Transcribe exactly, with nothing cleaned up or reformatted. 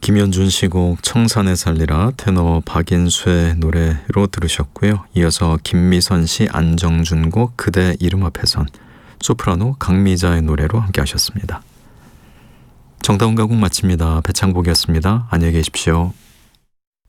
김연준 시곡 청산에 살리라 테너 박인수의 노래로 들으셨고요. 이어서 김미선 씨 안정준 곡 그대 이름 앞에선, 소프라노 강미자의 노래로 함께 하셨습니다. 정다운 가곡 마칩니다. 배창복이었습니다. 안녕히 계십시오.